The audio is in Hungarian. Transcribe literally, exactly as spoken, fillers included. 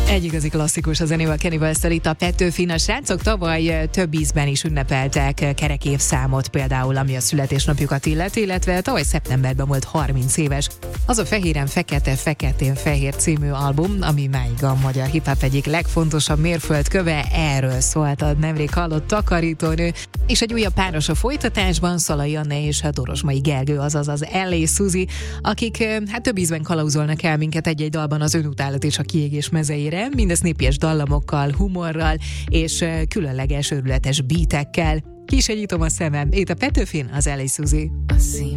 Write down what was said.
Egy igazi klasszikus a zenével, Kenny West-tel itt a Petőfin. A srácok tavaly több ízben is ünnepeltek kerek évszámot, például ami a születésnapjukat illeti, illetve tavaly szeptemberben volt harminc éves az a Fehéren Fekete, Feketén Fehér című album, ami máig a magyar hip-hop egyik legfontosabb mérföldköve. Erről szólt a nemrég hallott takarítónő, és egy újabb páros a folytatásban, Szalai Anna és a Dorosmai Gergő, azaz az el á. Suzy, akik hát több ízben kalauzolnak el minket egy-egy dalban az önutálat és a kiégés mezeire, mindezt népies dallamokkal, humorral és különleges, őrületes beatekkel. Kisegyítom a szemem, itt a Petőfin, az el á. Suzy.